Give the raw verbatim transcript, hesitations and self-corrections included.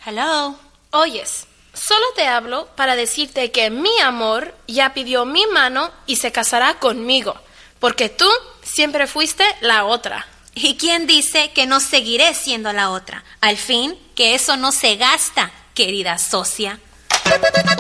Hello. Oyes, solo te hablo para decirte que mi amor ya pidió mi mano y se casará conmigo, porque tú siempre fuiste la otra. ¿Y quién dice que no seguiré siendo la otra? Al fin, que eso no se gasta, querida socia.